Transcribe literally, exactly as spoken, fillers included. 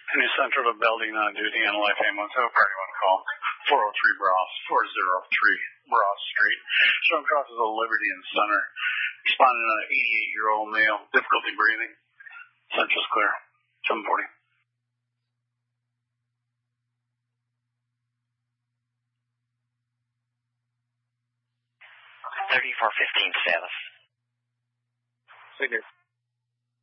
New Central to Belding on duty on Life Ambulance. Hope anyone call. four oh three Bross, four oh three Bross Street. Shown crosses of Liberty and Center. Responding on an eighty-eight-year-old male. Difficulty breathing. Central's clear. seven forty. thirty-four fifteen status. Figure.